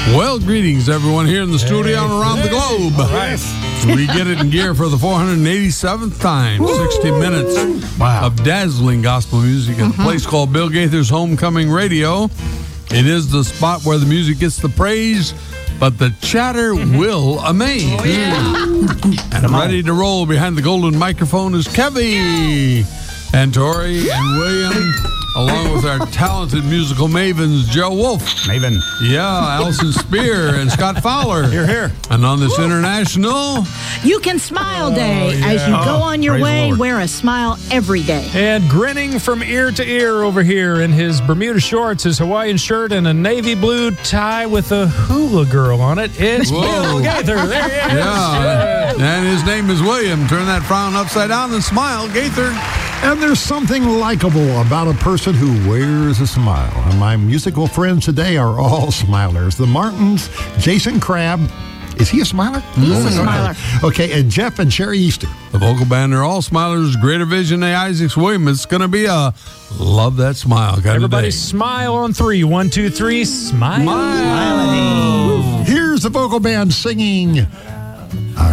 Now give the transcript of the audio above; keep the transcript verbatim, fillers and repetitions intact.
Well, greetings, everyone, here in the studio and around the globe. Yes. We get it in gear for the four hundred eighty-seventh time. Woo! sixty minutes wow. of dazzling gospel music at mm-hmm. a place called Bill Gaither's Homecoming Radio. It is the spot where the music gets the praise, but the chatter mm-hmm. will amaze. Oh, yeah. And ready to roll behind the golden microphone is Kevy and Tori and William, along with our talented musical mavens, Joe Wolf. Maven. Yeah, Allison Spear and Scott Fowler. Here, here. And on this international... You Can Smile Day. Oh, yeah. As you go on your Praise way, wear a smile every day. And grinning from ear to ear over here in his Bermuda shorts, his Hawaiian shirt, and a navy blue tie with a hula girl on it. It's Whoa. Bill Gaither. There he is. Yeah. And his name is William. Turn that frown upside down and smile, Gaither. And there's something likable about a person who wears a smile. And my musical friends today are all smilers. The Martins, Jason Crabb. Is he a smiler? He's mm-hmm. a smiler. Okay, and Jeff and Sherry Easter. The vocal band are all smilers. Greater Vision, A. Isaacs William. It's going to be a love that smile kind Everybody of day. smile on three. One, two, three. Smile. Smile. Here's the vocal band singing